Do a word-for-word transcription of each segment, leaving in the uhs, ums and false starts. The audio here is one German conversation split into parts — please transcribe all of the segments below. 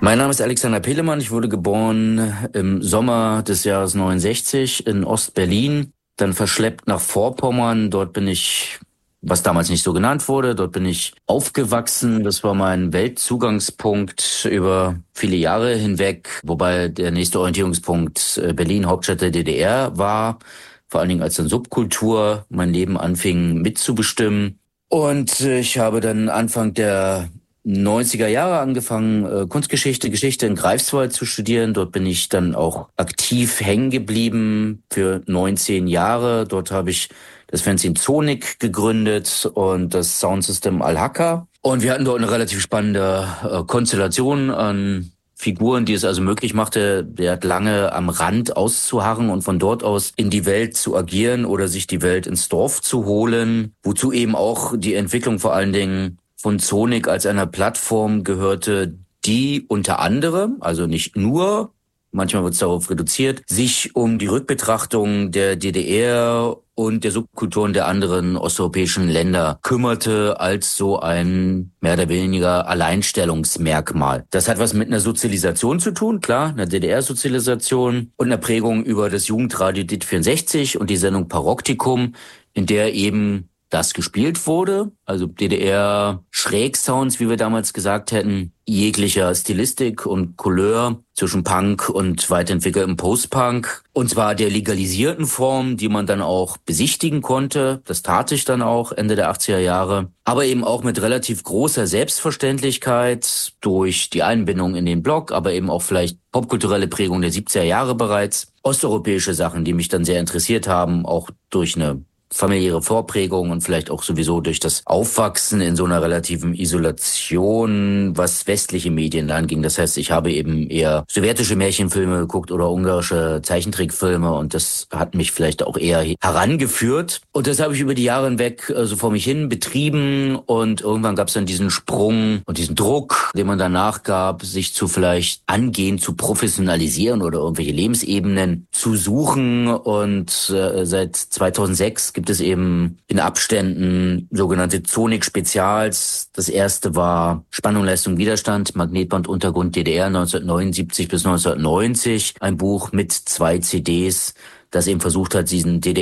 Mein Name ist Alexander Pelemann. Ich wurde geboren im Sommer des Jahres neunundsechzig in Ostberlin, dann verschleppt nach Vorpommern. Dort bin ich, was damals nicht so genannt wurde, dort bin ich aufgewachsen. Das war mein Weltzugangspunkt über viele Jahre hinweg, wobei der nächste Orientierungspunkt Berlin, Hauptstadt der D D R war, vor allen Dingen als dann Subkultur mein Leben anfing mitzubestimmen. Und ich habe dann Anfang der neunziger Jahre angefangen, Kunstgeschichte, Geschichte in Greifswald zu studieren. Dort bin ich dann auch aktiv hängen geblieben für neunzehn Jahre. Dort habe ich das Fanzine Zonik gegründet und das Soundsystem Al-Haka. Und wir hatten dort eine relativ spannende äh, Konstellation an Figuren, die es also möglich machte, der hat lange am Rand auszuharren und von dort aus in die Welt zu agieren oder sich die Welt ins Dorf zu holen, wozu eben auch die Entwicklung vor allen Dingen von Zonik als einer Plattform gehörte, die unter anderem, also nicht nur, manchmal wird es darauf reduziert, sich um die Rückbetrachtung der D D R und der Subkulturen der anderen osteuropäischen Länder kümmerte als so ein mehr oder weniger Alleinstellungsmerkmal. Das hat was mit einer Sozialisation zu tun, klar, einer D D R-Sozialisation und einer Prägung über das Jugendradio D I T vierundsechzig und die Sendung Paroktikum, in der eben das gespielt wurde, also D D R-Schrägsounds, wie wir damals gesagt hätten, jeglicher Stilistik und Couleur zwischen Punk und weiterentwickeltem Post-Punk. Und zwar der legalisierten Form, die man dann auch besichtigen konnte. Das tat ich dann auch Ende der achtziger Jahre. Aber eben auch mit relativ großer Selbstverständlichkeit durch die Einbindung in den Blog, aber eben auch vielleicht popkulturelle Prägung der siebziger Jahre bereits. Osteuropäische Sachen, die mich dann sehr interessiert haben, auch durch eine familiäre Vorprägung und vielleicht auch sowieso durch das Aufwachsen in so einer relativen Isolation, was westliche Medien anging. Das heißt, ich habe eben eher sowjetische Märchenfilme geguckt oder ungarische Zeichentrickfilme und das hat mich vielleicht auch eher herangeführt. Und das habe ich über die Jahre hinweg so also vor mich hin betrieben und irgendwann gab es dann diesen Sprung und diesen Druck, den man danach gab, sich zu vielleicht angehen, zu professionalisieren oder irgendwelche Lebensebenen zu suchen. Und äh, seit zweitausendsechs gibt es eben in Abständen sogenannte Zonik-Spezials. Das erste war Spannung, Leistung, Widerstand, Magnetbanduntergrund D D R neunzehnhundertsiebzig bis neunzehnhundertneunzig. Ein Buch mit zwei C Ds, das eben versucht hat, diesen D D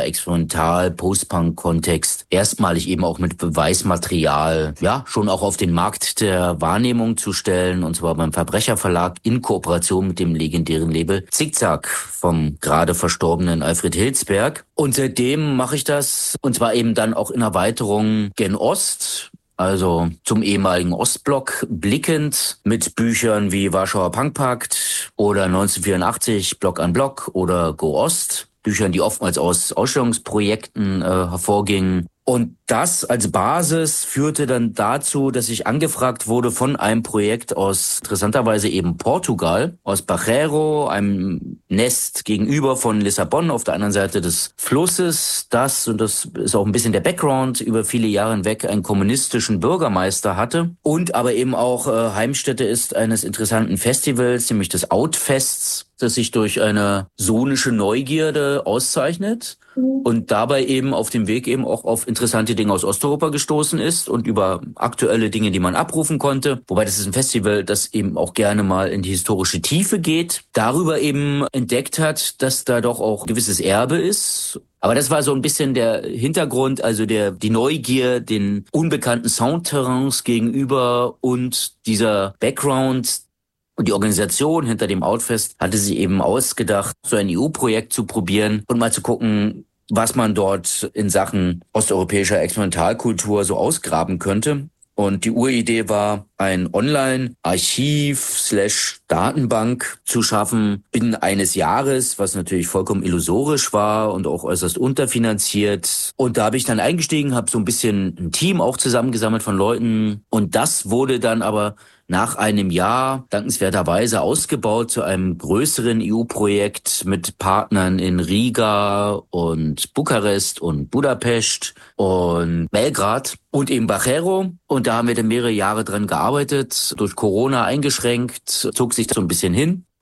R-Experimental-Post-Punk-Kontext erstmalig eben auch mit Beweismaterial, ja, schon auch auf den Markt der Wahrnehmung zu stellen, und zwar beim Verbrecherverlag in Kooperation mit dem legendären Label Zickzack vom gerade verstorbenen Alfred Hilsberg. Und seitdem mache ich das, und zwar eben dann auch in Erweiterung Gen Ost, also zum ehemaligen Ostblock blickend, mit Büchern wie Warschauer Punkpakt oder neunzehnhundertvierundachtzig Block an Block oder Go Ost, Büchern, die oftmals aus Ausstellungsprojekten äh, hervorgingen. Und das als Basis führte dann dazu, dass ich angefragt wurde von einem Projekt aus interessanterweise eben Portugal, aus Bajeiro, einem Nest gegenüber von Lissabon auf der anderen Seite des Flusses, das, und das ist auch ein bisschen der Background, über viele Jahre hinweg einen kommunistischen Bürgermeister hatte und aber eben auch äh, Heimstätte ist eines interessanten Festivals, nämlich des Outfests, das sich durch eine sonische Neugierde auszeichnet und dabei eben auf dem Weg eben auch auf interessante Dinge aus Osteuropa gestoßen ist und über aktuelle Dinge, die man abrufen konnte. Wobei das ist ein Festival, das eben auch gerne mal in die historische Tiefe geht. Darüber eben entdeckt hat, dass da doch auch gewisses Erbe ist. Aber das war so ein bisschen der Hintergrund, also der die Neugier den unbekannten Soundterrains gegenüber und dieser Background. Und die Organisation hinter dem Outfest hatte sich eben ausgedacht, so ein E U-Projekt zu probieren und mal zu gucken, was man dort in Sachen osteuropäischer Experimentalkultur so ausgraben könnte. Und die Uridee war, ein Online-Archiv slash Datenbank zu schaffen binnen eines Jahres, was natürlich vollkommen illusorisch war und auch äußerst unterfinanziert. Und da habe ich dann eingestiegen, habe so ein bisschen ein Team auch zusammengesammelt von Leuten. Und das wurde dann aber nach einem Jahr dankenswerterweise ausgebaut zu einem größeren E U-Projekt mit Partnern in Riga und Bukarest und Budapest und Belgrad und eben Bajeiro. Und da haben wir dann mehrere Jahre dran gearbeitet, durch Corona eingeschränkt, zog sich so ein bisschen hin.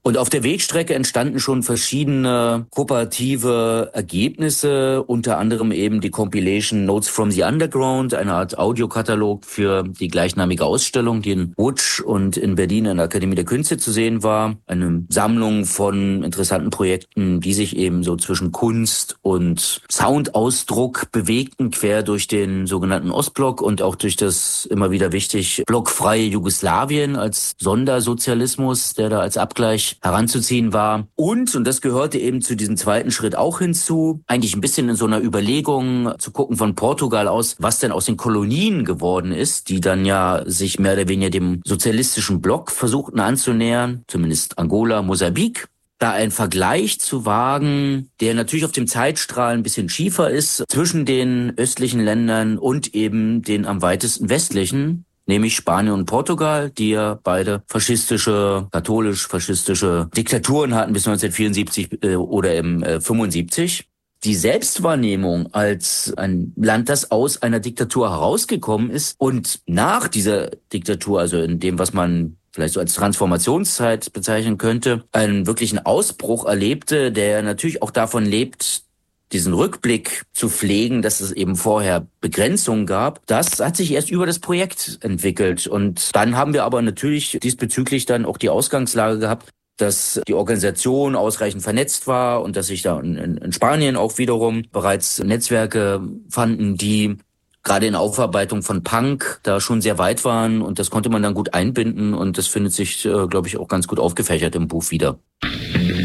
Und auf der Wegstrecke entstanden schon verschiedene kooperative Ergebnisse, unter anderem eben die Compilation Notes from the Underground, eine Art Audiokatalog für die gleichnamige Ausstellung, die in Łódź und in Berlin in der Akademie der Künste zu sehen war. Eine Sammlung von interessanten Projekten, die sich eben so zwischen Kunst und Soundausdruck bewegten, quer durch den sogenannten Ostblock und auch durch das immer wieder wichtig blockfreie Jugoslawien als Sondersozialismus, der da als Abgleich heranzuziehen war. Und, und das gehörte eben zu diesem zweiten Schritt auch hinzu, eigentlich ein bisschen in so einer Überlegung zu gucken von Portugal aus, was denn aus den Kolonien geworden ist, die dann ja sich mehr oder weniger dem sozialistischen Block versuchten anzunähern, zumindest Angola, Mosambik. Da ein Vergleich zu wagen, der natürlich auf dem Zeitstrahl ein bisschen schiefer ist, zwischen den östlichen Ländern und eben den am weitesten westlichen, nämlich Spanien und Portugal, die ja beide faschistische, katholisch-faschistische Diktaturen hatten bis neunzehnhundertvierundsiebzig äh, oder im äh, fünfundsiebzig. Die Selbstwahrnehmung als ein Land, das aus einer Diktatur herausgekommen ist und nach dieser Diktatur, also in dem, was man vielleicht so als Transformationszeit bezeichnen könnte, einen wirklichen Ausbruch erlebte, der natürlich auch davon lebt, diesen Rückblick zu pflegen, dass es eben vorher Begrenzungen gab, das hat sich erst über das Projekt entwickelt. Und dann haben wir aber natürlich diesbezüglich dann auch die Ausgangslage gehabt, dass die Organisation ausreichend vernetzt war und dass sich da in, in Spanien auch wiederum bereits Netzwerke fanden, die gerade in Aufarbeitung von Punk da schon sehr weit waren. Und das konnte man dann gut einbinden. Und das findet sich, äh, glaube ich, auch ganz gut aufgefächert im Buch wieder.